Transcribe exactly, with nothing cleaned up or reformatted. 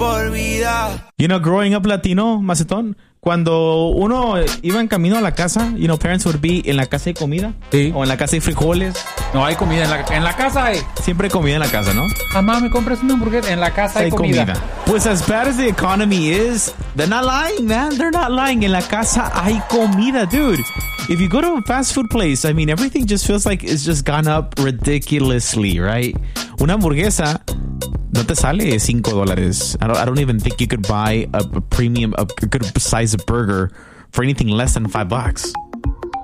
por vida. You know, growing up Latino, Macetón, cuando uno iba en camino a la casa, you know, parents would be en la casa hay comida. Sí. O en la casa hay frijoles. No hay comida. En la, en la casa hay. Siempre hay comida en la casa, ¿no? Mamá, me compras una hamburguesa. En la casa hay, hay comida. comida. Pues as bad as the economy is, they're not lying, man. They're not lying. En la casa hay comida, dude. If you go to a fast food place, I mean, everything just feels like it's just gone up ridiculously, right? Una hamburguesa no te sale cinco dólares. I don't, I don't even think you could buy a, a premium, a good size of burger for anything less than five bucks.